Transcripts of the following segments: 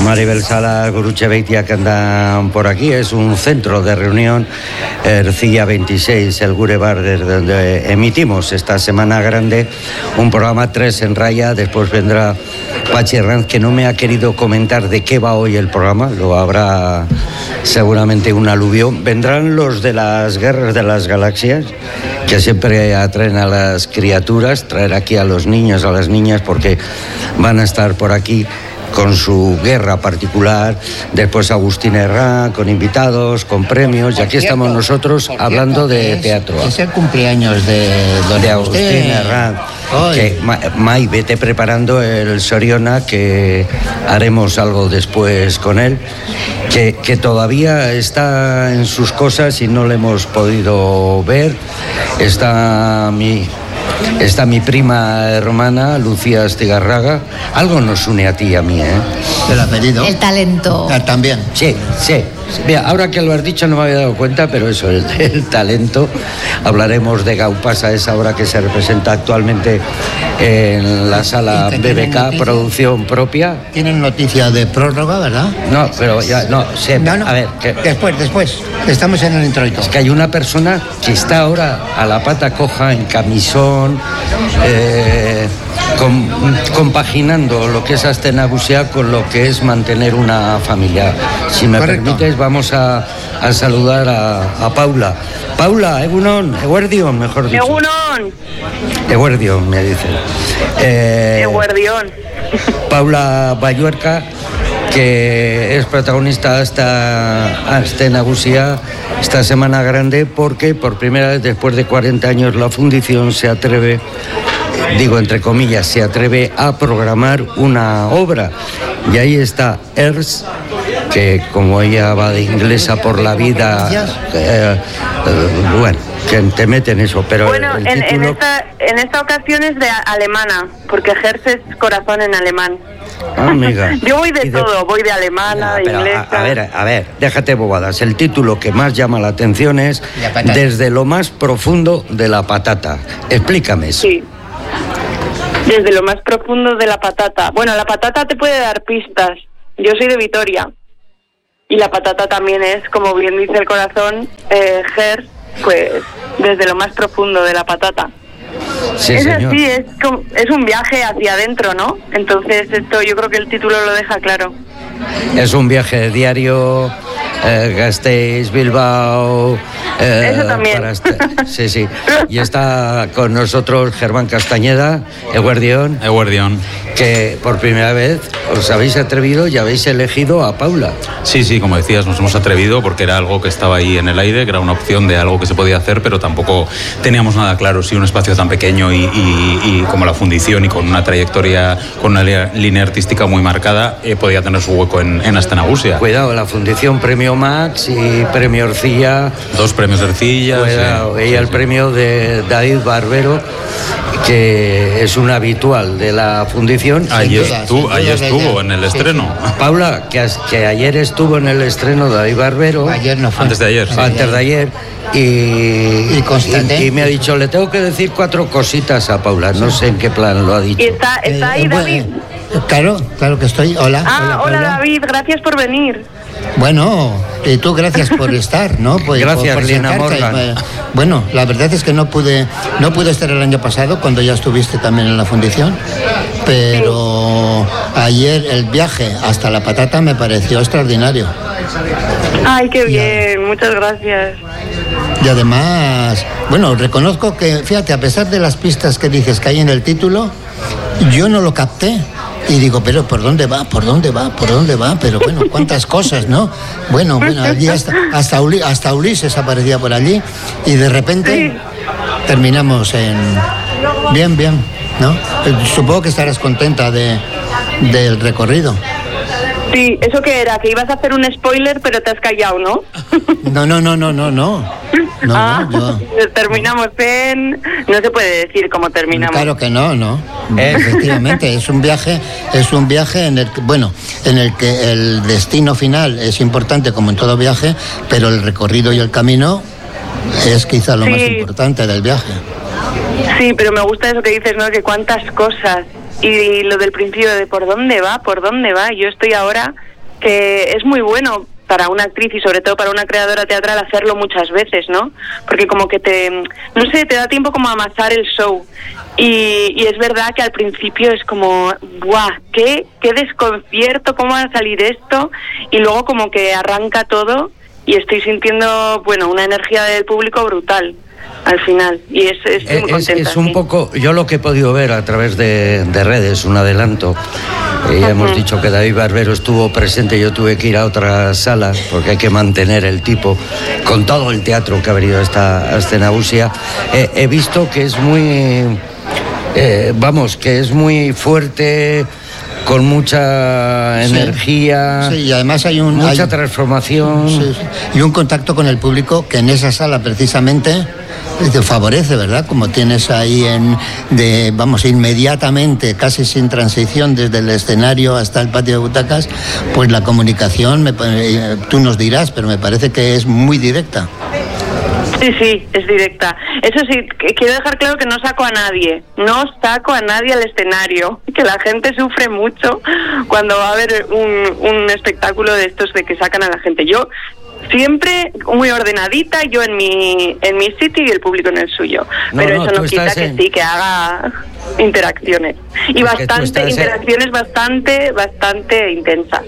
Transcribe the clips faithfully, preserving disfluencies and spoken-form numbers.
Maribel Sala, Gurutxebeitia, que andan por aquí. Es un centro de reunión, Ercilla veintiséis, el Gure Bar, desde donde emitimos esta semana grande un programa tres en raya. Después vendrá Pachi Herranz, que no me ha querido comentar de qué va hoy el programa, lo habrá seguramente un aluvión. Vendrán los de las guerras de las galaxias, que siempre atraen a las criaturas, traer aquí a los niños, a las niñas, porque van a estar por aquí con su guerra particular. Después Agustín Herrán, con invitados, con premios, y aquí estamos nosotros hablando de teatro. Es el cumpleaños de don de Agustín Herrán. Que, May, vete preparando el Soriona, que haremos algo después con él, que, que todavía está en sus cosas y no le hemos podido ver. Está mi... Está mi prima hermana, Lucía Astigarraga. Algo nos une a ti y a mí, ¿eh? ¿El apellido? El talento. Ah, también. Sí, sí. Mira, ahora que lo has dicho no me había dado cuenta, pero eso, el, el talento. Hablaremos de Gaupasa, esa obra que se representa actualmente en la sala B B K, noticia, producción propia. Tienen noticia de prórroga, ¿verdad? No, pero ya, no, sé. No, no. A ver, que, después, después. Estamos en el introito. Es que hay una persona que está ahora a la pata coja, en camisón, eh, com, compaginando lo que es Astenagusia con lo que es mantener una familia. Si me Correcto. permites, vamos a, a saludar a, a Paula. Paula, Egunon, Eguerdion, mejor dicho. Egunon. Eguerdion, me dice. Eh, Eguerdion. Paula Balluerca, que es protagonista hasta Astenagusia esta semana grande, porque por primera vez después de cuarenta años la fundición se atreve, digo entre comillas, se atreve a programar una obra. Y ahí está Ers, que como ella va de inglesa por la vida, eh, eh, bueno, que te mete en eso, pero bueno, el en, título... en, esta, en esta ocasión es de alemana, porque Herz es corazón en alemán. Ah, amiga. Yo voy de, de todo, voy de alemana, no, de pero inglesa. A, a ver, a ver, déjate bobadas. El título que más llama la atención es Desde lo más profundo de la patata. Explícame eso. Sí. Desde lo más profundo de la patata. Bueno, la patata te puede dar pistas. Yo soy de Vitoria. Y la patata también es, como bien dice el corazón, eh, Herz, pues desde lo más profundo de la patata. Sí, es señor. así, es, como, es un viaje hacia adentro, ¿no? Entonces esto yo creo que el título lo deja claro. Es un viaje diario, eh, Gasteiz, Bilbao... Eh, Eso también. Para este, sí, sí. Y está con nosotros Germán Castañeda, Eguerdion. Eguerdion. Que por primera vez os habéis atrevido y habéis elegido a Paula. Sí, sí, como decías, nos hemos atrevido porque era algo que estaba ahí en el aire, que era una opción de algo que se podía hacer, pero tampoco teníamos nada claro si un espacio tan pequeño y, y, y como la fundición y con una trayectoria, con una línea artística muy marcada, eh, podía tener su hueco en, en Astenagusia. Cuidado, la fundición Premio Max y Premio Ercilla. Dos premios Ercilla. Cuidado, sí, ella sí, el sí. premio de David Barbero, que es un habitual de la fundición. Ayer estuvo, ayer estuvo en el estreno. Sí. Paula, que, que ayer estuvo en el estreno de David Barbero. Ayer no fue. Antes de ayer. Sí. Antes de ayer. Y, y, y, y me ha dicho, le tengo que decir cuatro cositas a Paula. No sé en qué plan lo ha dicho. ¿Y está, está ahí eh, David? Bueno, claro, claro que estoy. Hola. Ah, hola, hola Paula. David, gracias por venir. Bueno, y tú gracias por estar, ¿no? Pues, gracias, por, por Lina sentarte. Morgan. Bueno, la verdad es que no pude, no pude estar el año pasado cuando ya estuviste también en la fundición, pero sí. Ayer el viaje hasta la patata me pareció extraordinario. Ay, qué bien, ya. Muchas gracias. Y además, bueno, reconozco que, fíjate, a pesar de las pistas que dices que hay en el título, yo no lo capté. Y digo, pero ¿por dónde va? ¿Por dónde va? ¿Por dónde va? Pero bueno, cuántas cosas, ¿no? Bueno, bueno, allí hasta, hasta, Uli, hasta Ulises aparecía por allí y de repente sí. Terminamos en... Bien, bien, ¿no? Supongo que estarás contenta de, del recorrido. Sí, ¿eso qué era? Que ibas a hacer un spoiler, pero te has callado, ¿no? No, no, no, no, no, no. No, ah, no, yo... terminamos en... No se puede decir cómo terminamos. Claro que no, no. Efectivamente, es un viaje, es un viaje en el que, bueno, en el que el destino final es importante como en todo viaje, pero el recorrido y el camino es quizá lo sí. más importante del viaje. Sí, pero me gusta eso que dices, ¿no? Que cuántas cosas. Y lo del principio de por dónde va, por dónde va. Yo estoy ahora que es muy bueno para una actriz y sobre todo para una creadora teatral hacerlo muchas veces, ¿no? Porque como que te, no sé, te da tiempo como a amasar el show. Y, y es verdad que al principio es como, ¡buah! Qué, qué desconcierto, ¿cómo va a salir esto? Y luego como que arranca todo y estoy sintiendo, bueno, una energía del público brutal al final, y es, es, es, muy contenta, es un sí. poco, yo lo que he podido ver a través de, de redes, un adelanto, eh, ya hemos dicho que David Barbero estuvo presente, yo tuve que ir a otra sala porque hay que mantener el tipo con todo el teatro que ha venido a esta Ascenausia. Eh, he visto que es muy, eh, vamos, que es muy fuerte, con mucha energía, sí, sí, y además hay un, mucha hay, transformación. Sí, sí, y un contacto con el público que en esa sala precisamente te favorece, ¿verdad? Como tienes ahí en, de, vamos, inmediatamente, casi sin transición desde el escenario hasta el patio de butacas, pues la comunicación, me, tú nos dirás, pero me parece que es muy directa. Sí, sí, es directa. Eso sí, quiero dejar claro que no saco a nadie, no saco a nadie al escenario, que la gente sufre mucho cuando va a haber un, un espectáculo de estos de que sacan a la gente. Yo siempre muy ordenadita, yo en mi en mi sitio y el público en el suyo. No, pero no, eso no quita que en... sí, que haga interacciones. Y es bastante, interacciones en... bastante, bastante intensas.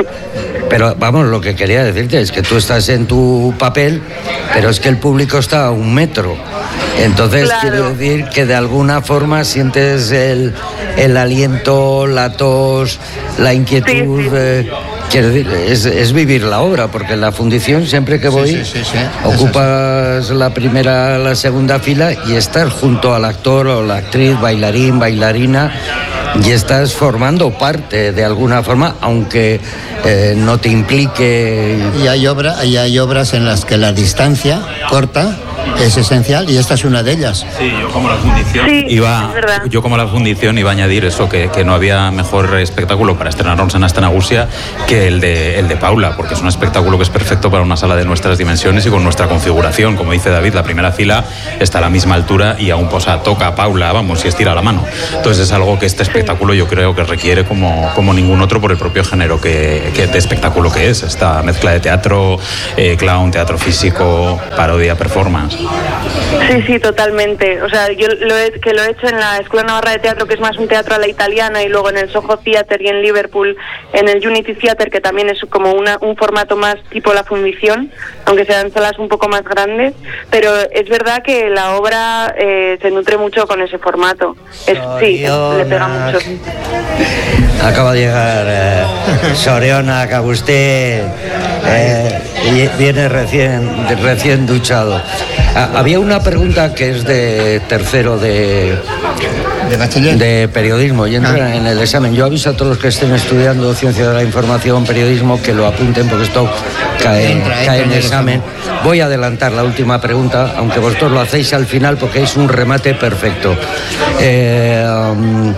Pero vamos, lo que quería decirte es que tú estás en tu papel, pero es que el público está a un metro. Entonces, claro, quiero decir que de alguna forma sientes el, el aliento, la tos, la inquietud. Sí, sí. Eh, quiero decir, es, es vivir la obra, porque en la fundición siempre que voy, sí, sí, sí, sí. ocupas la primera, la segunda fila y estás junto al actor o la actriz, bailarín, bailarina, y estás formando parte de alguna forma, aunque eh, no te implique. Y hay, obra, y hay obras en las que la distancia corta es esencial, y esta es una de ellas. Sí, yo como la fundición sí, iba, yo como la fundición iba a añadir eso, que, que no había mejor espectáculo para estrenarnos en Ascenausia que el de, el de Paula, porque es un espectáculo que es perfecto para una sala de nuestras dimensiones y con nuestra configuración. Como dice David, la primera fila está a la misma altura y aún posa, toca a Paula, vamos, y estira la mano. Entonces es algo que este espectáculo yo creo que requiere como, como ningún otro por el propio género que, que de espectáculo que es. Esta mezcla de teatro, eh, clown, teatro físico, parodia, performance. Sí, sí, totalmente. O sea, yo lo he, que lo he hecho en la Escuela Navarra de Teatro, que es más un teatro a la italiana, y luego en el Soho Theatre y en Liverpool, en el Unity Theatre, que también es como una, un formato más tipo la fundición, aunque sean salas un poco más grandes. Pero es verdad que la obra eh, se nutre mucho con ese formato. Es, sí, le pega mucho. Acaba de llegar eh, Soriona Cabusté, eh, y viene recién, recién duchado. Ah, había una pregunta que es de tercero de, de, bachiller. de periodismo y entra ah. en el examen. Yo aviso a todos los que estén estudiando ciencia de la información, periodismo, que lo apunten porque esto cae, entra, cae entra en el examen. examen. Voy a adelantar la última pregunta, aunque vosotros lo hacéis al final porque es un remate perfecto. Eh, um,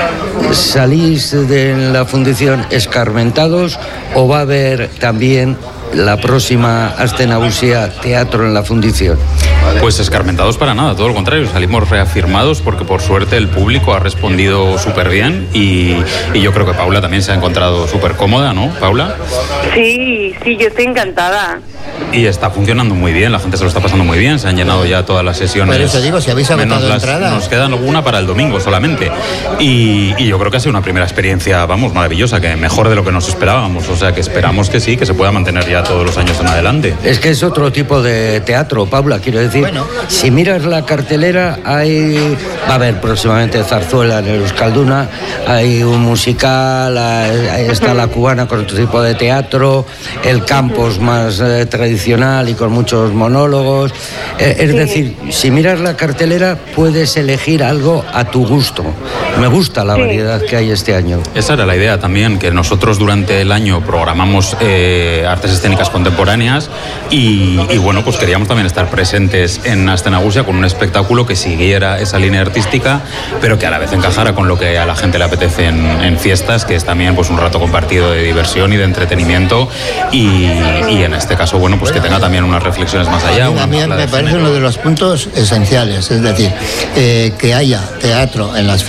¿Salís de la fundición escarmentados o va a haber también la próxima Ascenausia teatro en la fundición? Pues escarmentados para nada, todo lo contrario, salimos reafirmados porque por suerte el público ha respondido súper bien y, y yo creo que Paula también se ha encontrado súper cómoda, ¿no, Paula? Sí, sí, yo estoy encantada. Y está funcionando muy bien, la gente se lo está pasando muy bien, se han llenado ya todas las sesiones. Pero eso digo, si habéis agotado entradas. Nos quedan alguna para el domingo solamente. Y, y yo creo que ha sido una primera experiencia, vamos, maravillosa, que mejor de lo que nos esperábamos. O sea, que esperamos que sí, que se pueda mantener ya todos los años en adelante. Es que es otro tipo de teatro, Paula, quiero decir. Bueno, si miras la cartelera, hay va a haber próximamente zarzuela en el Euskalduna, hay un musical, ahí está la cubana con otro tipo de teatro, el campus más eh, tradicional y con muchos monólogos. Eh, es sí. decir, si miras la cartelera, puedes elegir algo a tu gusto. Me gusta la sí. variedad que hay este año. Esa era la idea también, que nosotros durante el año programamos eh, artes escénicas contemporáneas y, y bueno, pues queríamos también estar presentes en Ascenausia con un espectáculo que siguiera esa línea artística, pero que a la vez encajara con lo que a la gente le apetece en, en fiestas, que es también pues un rato compartido de diversión y de entretenimiento y, y en este caso, bueno, pues que tenga también unas reflexiones más allá. A mí me parece uno de los puntos esenciales, es decir, eh, que haya teatro en las fiestas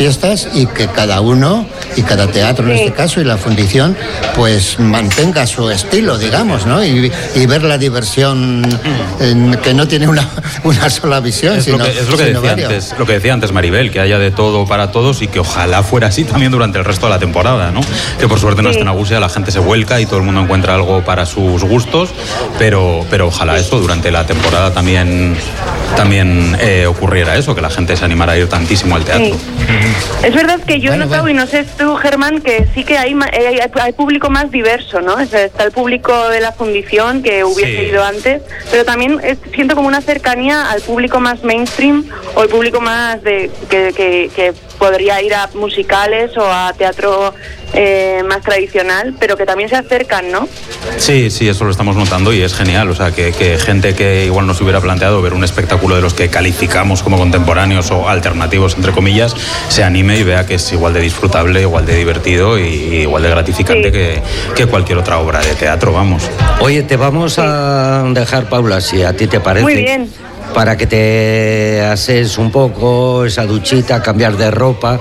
funciones y que cada uno, y cada teatro en Sí. este caso, y la fundición, pues mantenga su estilo, digamos, ¿no? Y, y ver la diversión en, que no tiene una, una sola visión, Es sino, lo que, es lo que sino decía varias. antes, lo que decía antes Maribel, que haya de todo para todos y que ojalá fuera así también durante el resto de la temporada, ¿no? Que por suerte en la Sí. Astenagusia la gente se vuelca y todo el mundo encuentra algo para sus gustos, pero, pero ojalá eso durante la temporada también, también eh, ocurriera eso, que la gente se animara a ir tantísimo al teatro. Sí. Es verdad que yo Bueno, he notado, bueno. y no sé tú, Germán, que sí que hay, ma- hay, hay público más diverso, ¿no? O sea, está el público de la fundición que hubiese Sí. ido antes, pero también es- siento como una cercanía al público más mainstream o el público más de que, que, que podría ir a musicales o a teatro eh, más tradicional, pero que también se acercan, ¿no? Sí, sí, eso lo estamos notando y es genial. O sea, que, que gente que igual nos hubiera planteado ver un espectáculo de los que calificamos como contemporáneos o alternativos, entre comillas, se anime y vea que es igual de disfrutable, igual de divertido y igual de gratificante Sí. que, que cualquier otra obra de teatro, vamos. Oye, te vamos a dejar, Paula, si a ti te parece. Muy bien. Para que te haces un poco esa duchita, cambiar de ropa,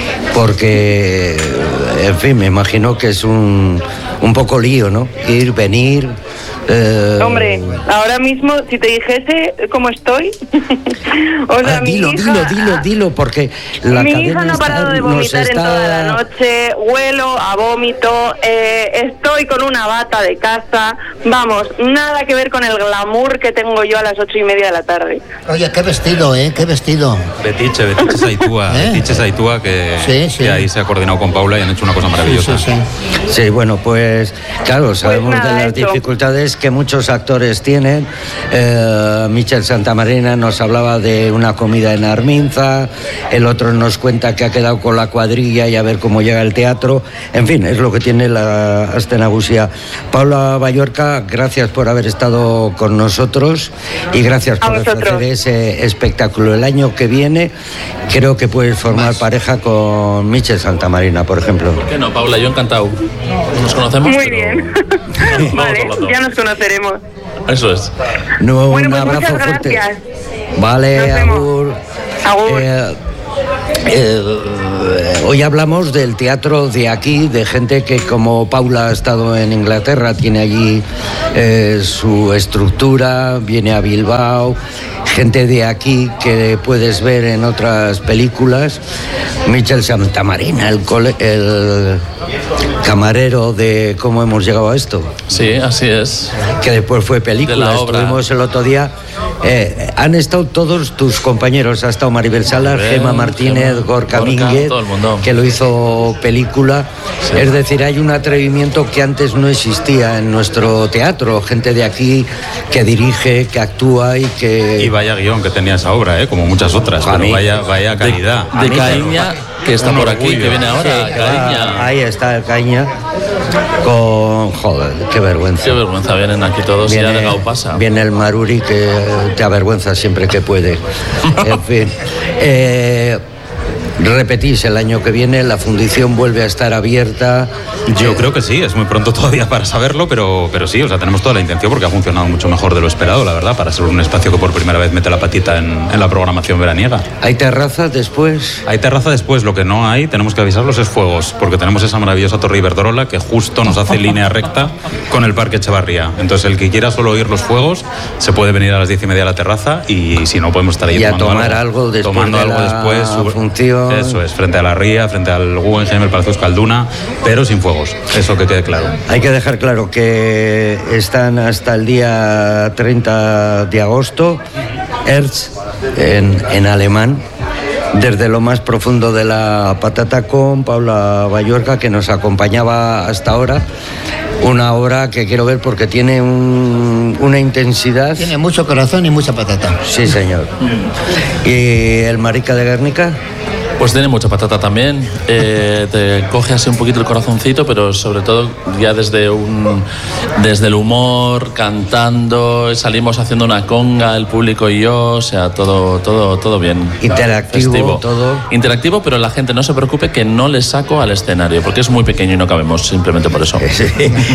porque, en fin, me imagino que es un, un poco lío, ¿no? Ir, venir. eh, Hombre, ahora mismo, si te dijese cómo estoy, o sea, ah, mi dilo, hija, dilo, dilo, dilo, porque la mi cadena hija no ha parado está- de nos vomitar en está- toda la noche, huelo a vómito, eh, estoy con una bata de casa, vamos, nada que ver con el glamour que tengo yo a las ocho y media de la tarde. Oye, qué vestido, ¿eh? Qué vestido. Betiche, Betiche Saitúa, ¿Eh? Betiche Saitúa que, Sí, sí. que ahí se ha coordinado con Paula y han hecho una cosa Sí, maravillosa. sí, sí. Sí, bueno, pues claro, sabemos nada, de las eso. dificultades que muchos actores tienen. Eh, Michel Santamarina nos hablaba de una comida en Arminza, el otro nos cuenta que ha quedado con la cuadrilla y a ver cómo llega el teatro. En fin, es lo que tiene la Astenagusia. Paula Ballorca, gracias por haber estado con nosotros y gracias A por vosotros. ofrecer ese espectáculo. El año que viene creo que puedes formar pareja con Michel Santamarina, por ejemplo. ¿Por qué no, Paula? Yo encantado. Nos conocemos. Muy pero- bien. Vamos Vale, hablando. ya nos conoceremos. Eso es. No, Bueno, un pues abrazo muchas fuerte. gracias. Vale, Nos vemos. Agur. Agur. Eh, eh, hoy hablamos del teatro de aquí, de gente que como Paula ha estado en Inglaterra, tiene allí eh, su estructura, viene a Bilbao, gente de aquí que puedes ver en otras películas. Michel Santamarina, el, cole- el camarero de cómo hemos llegado a esto, Sí, así es. que después fue película. De la obra. Estuvimos el otro día. Eh, han estado todos tus compañeros, ha estado Maribel Salas, Maribel, Gema Martínez, Gema, Gorka Gorka, Mínguez, todo el mundo. que lo hizo película. Sí. Es decir, hay un atrevimiento que antes no existía en nuestro teatro, gente de aquí que dirige, que actúa y que... Y vaya guión que tenía esa obra, ¿eh? Como muchas otras, A pero mí. vaya, vaya calidad. De, de Caíña, que está Un por aquí, orgullo. que viene ahora. Sí, que va- Caíña. ahí está el Caña con... Joder, qué vergüenza. Qué vergüenza, vienen aquí todos y ya de Gau pasa. viene el Maruri que te avergüenza siempre que puede. En fin. Eh, repetís el año que viene, la fundición vuelve a estar abierta. Yo creo que sí, es muy pronto todavía para saberlo, pero, pero sí, o sea, tenemos toda la intención porque ha funcionado mucho mejor de lo esperado, la verdad, para ser un espacio que por primera vez mete la patita en, en la programación veraniega. ¿Hay terrazas después? Hay terraza después, lo que no hay, tenemos que avisarlos, es fuegos, porque tenemos esa maravillosa Torre Iberdrola que justo nos hace línea recta con el Parque Echevarría. Entonces, el que quiera solo oír los fuegos, se puede venir a las diez y media a la terraza y si no, podemos estar ahí Y a tomando tomar algo después tomando de algo la después, sub- función. Eso es, frente a la ría, frente al Guggenheim, el Palacio Euskalduna, pero sin fuegos, eso que quede claro. Hay que dejar claro que están hasta el día treinta de agosto, Herz, en, en alemán, desde lo más profundo de la patata con Paula Ballorca, que nos acompañaba hasta ahora. Una obra que quiero ver porque tiene un- una intensidad. Tiene mucho corazón y mucha patata. Sí, señor. ¿Y el Marica de Guernica? Pues tiene mucha patata también, eh, te coge así un poquito el corazoncito, pero sobre todo ya desde un desde el humor, cantando, salimos haciendo una conga, el público y yo, o sea, todo todo todo bien. Interactivo, Festivo. todo. Interactivo, pero la gente no se preocupe que no le saco al escenario, porque es muy pequeño y no cabemos, simplemente por eso. Sí.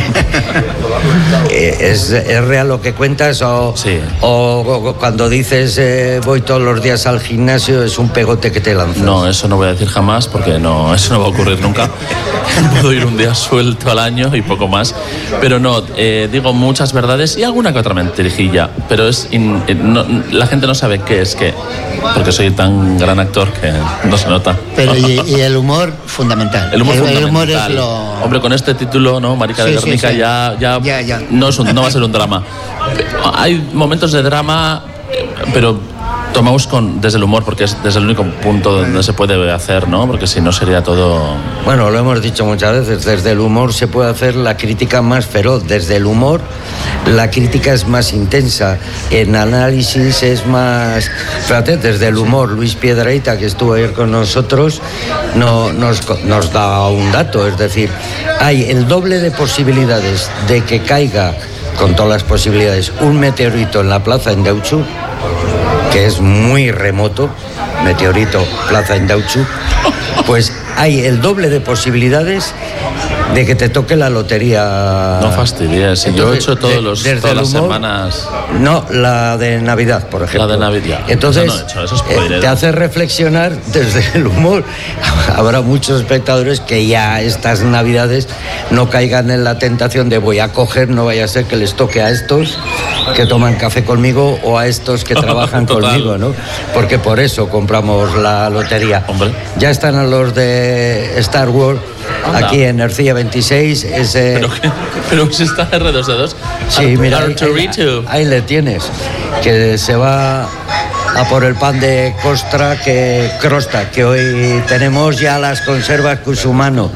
Eh, ¿Es, ¿Es real lo que cuentas o, Sí. o, o cuando dices eh, voy todos los días al gimnasio es un pegote que te lanzas? No, eso no voy a decir jamás, porque no, eso no va a ocurrir nunca. Puedo ir un día suelto al año y poco más. Pero no, eh, digo muchas verdades y alguna que otra mentirijilla. Pero es in, no, la gente no sabe qué es qué, porque soy tan gran actor que no se nota. Pero y, y el humor fundamental. El humor, el, fundamental. El humor es lo... Hombre, con este título, ¿no? Marica de Sí, Guernica, sí, sí. ya, ya, Ya, ya. No, es un, no va a ser un drama. Hay momentos de drama, pero tomamos con, desde el humor, porque es desde el único punto donde se puede hacer, ¿no? Porque si no sería todo... Bueno, lo hemos dicho muchas veces, desde el humor se puede hacer la crítica más feroz. Desde el humor la crítica es más intensa, en análisis es más... Fíjate, desde el humor, Luis Piedrahita, que estuvo ayer con nosotros, no, nos, nos da un dato, es decir, hay el doble de posibilidades de que caiga, con todas las posibilidades, un meteorito en la plaza Indautxu, que es muy remoto, meteorito, plaza Indautxu, pues hay el doble de posibilidades de que te toque la lotería. No fastidies, si yo he hecho todos los, desde todas las humor, semanas... No, la de Navidad, por ejemplo. La de Navidad. Entonces, Eso no he hecho, eso es eh, spoiler. te hace reflexionar desde el humor. Habrá muchos espectadores que ya estas Navidades no caigan en la tentación de voy a coger, no vaya a ser que les toque a estos que toman café conmigo o a estos que trabajan conmigo, ¿no? Porque por eso compramos la lotería. Hombre. Ya están a los de Star Wars. Anda. Aquí en Ercilla veintiséis. Ese... Pero, que, pero si está R dos D dos. Sí, mira, ahí, ahí, Arturito. ahí le tienes, que se va a por el pan de costra que crosta, que hoy tenemos ya las conservas Cusumano.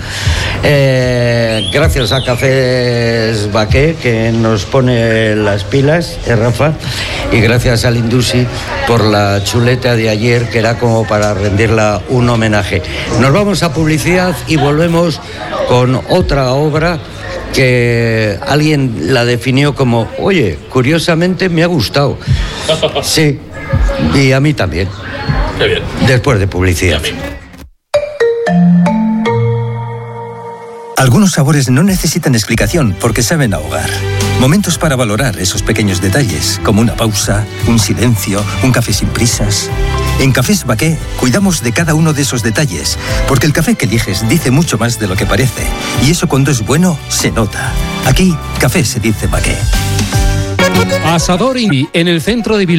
Eh, gracias a Cafés Baqué, que nos pone las pilas, eh, Rafa, y gracias al Indusi por la chuleta de ayer, que era como para rendirla un homenaje. Nos vamos a publicidad y volvemos con otra obra que alguien la definió como, oye, curiosamente me ha gustado. Sí, y a mí también. Qué bien. Después de publicidad. Algunos sabores no necesitan explicación porque saben a hogar. Momentos para valorar esos pequeños detalles, como una pausa, un silencio, un café sin prisas. En Cafés Baqué cuidamos de cada uno de esos detalles, porque el café que eliges dice mucho más de lo que parece. Y eso cuando es bueno, se nota. Aquí, café se dice Baqué. Asador Indi, en el centro de Bilbao.